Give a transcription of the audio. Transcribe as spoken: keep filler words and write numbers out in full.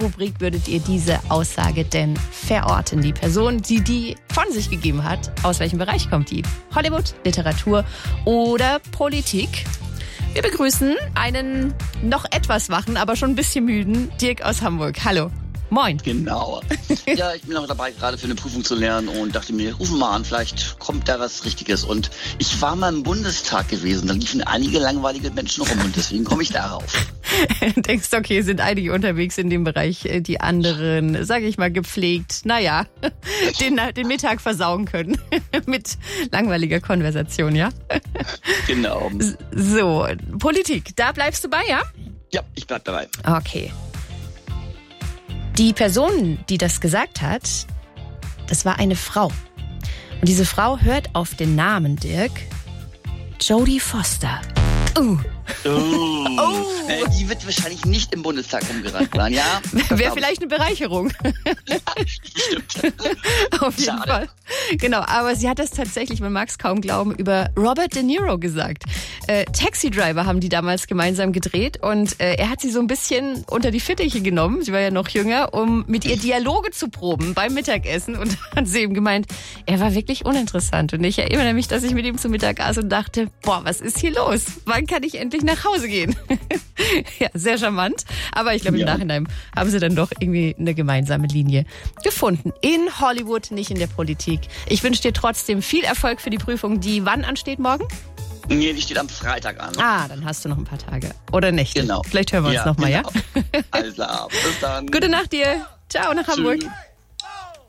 Rubrik würdet ihr diese Aussage denn verorten? Die Person, die die von sich gegeben hat, aus welchem Bereich kommt die? Hollywood, Literatur oder Politik? Wir begrüßen einen noch etwas wachen, aber schon ein bisschen müden Dirk aus Hamburg. Hallo. Moin. Genau. Ja, ich bin noch dabei, gerade für eine Prüfung zu lernen und dachte mir, rufen mal an, vielleicht kommt da was Richtiges. Und ich war mal im Bundestag gewesen, da liefen einige langweilige Menschen rum und deswegen komme ich darauf. Denkst du, okay, sind einige unterwegs in dem Bereich, die anderen, sage ich mal, gepflegt, naja, den, den Mittag versauen können mit langweiliger Konversation, ja? Genau. So, Politik, da bleibst du bei, ja? Ja, ich bleib dabei. Okay. Die Person, die das gesagt hat, das war eine Frau. Und diese Frau hört auf den Namen, Dirk, Jodie Foster. Uh. Oh. Oh. Äh, die wird wahrscheinlich nicht im Bundestag rumgerannt sein, ja? Wäre vielleicht eine Bereicherung. Ja, stimmt. Auf jeden Schade. Fall. Genau, aber sie hat das tatsächlich, man mag es kaum glauben, über Robert De Niro gesagt. Äh, Taxi Driver haben die damals gemeinsam gedreht und äh, er hat sie so ein bisschen unter die Fittiche genommen, sie war ja noch jünger, um mit ihr Dialoge zu proben beim Mittagessen und hat sie eben gemeint, er war wirklich uninteressant. Und ich erinnere mich, dass ich mit ihm zu Mittag aß und dachte, boah, was ist hier los? Wann kann ich endlich nach Hause gehen? Ja, sehr charmant. Aber ich glaube, im Ja. Nachhinein haben sie dann doch irgendwie eine gemeinsame Linie gefunden. In Hollywood, nicht in der Politik. Ich wünsche dir trotzdem viel Erfolg für die Prüfung, die wann ansteht morgen? Nee, die steht am Freitag an. Ah, dann hast du noch ein paar Tage. Oder Nächte. Genau. Vielleicht hören wir uns Ja, nochmal, genau. ja? Alles klar, bis dann. Gute Nacht dir. Ciao nach Hamburg. Tschüss.